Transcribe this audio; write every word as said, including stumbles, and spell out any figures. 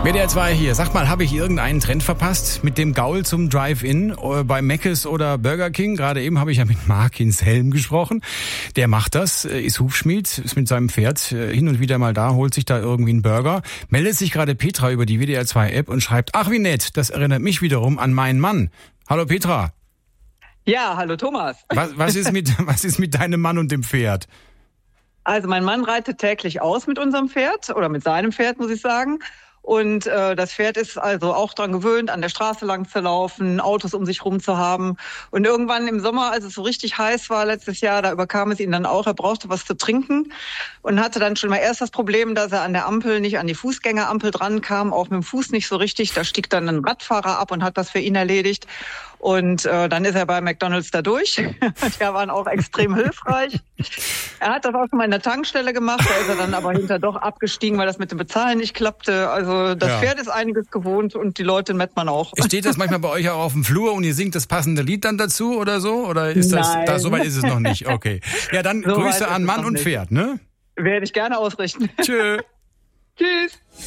W D R zwei hier. Sag mal, habe ich irgendeinen Trend verpasst mit dem Gaul zum Drive-In äh, bei Mc's oder Burger King? Gerade eben habe ich ja mit Mark Inshelm gesprochen. Der macht das, äh, ist Hufschmied, ist mit seinem Pferd äh, hin und wieder mal da, holt sich da irgendwie einen Burger. Meldet sich gerade Petra über die W D R zwei App und schreibt, ach wie nett, das erinnert mich wiederum an meinen Mann. Hallo Petra. Ja, hallo Thomas. Was, was ist mit, was ist mit deinem Mann und dem Pferd? Also mein Mann reitet täglich aus mit unserem Pferd oder mit seinem Pferd, muss ich sagen. Und äh, das Pferd ist also auch dran gewöhnt, an der Straße lang zu laufen, Autos um sich rum zu haben. Und irgendwann im Sommer, als es so richtig heiß war letztes Jahr, da überkam es ihn dann auch, er brauchte was zu trinken und hatte dann schon mal erst das Problem, dass er an der Ampel nicht an die Fußgängerampel dran kam, auch mit dem Fuß nicht so richtig. Da stieg dann ein Radfahrer ab und hat das für ihn erledigt. Und äh, dann ist er bei McDonald's da durch. Die waren auch extrem hilfreich. Er hat das auch schon mal in der Tankstelle gemacht, da ist er dann aber hinterher doch abgestiegen, weil das mit dem Bezahlen nicht klappte. Also das Ja. Pferd ist einiges gewohnt und die Leute in Mettmann auch. Steht das manchmal bei euch auch auf dem Flur und ihr singt das passende Lied dann dazu oder so? Oder ist das, Nein. das so weit ist es noch nicht? Okay. Ja, dann So weit Grüße ist an es Mann noch und nicht. Pferd, ne? Werde ich gerne ausrichten. Tschö. Tschüss.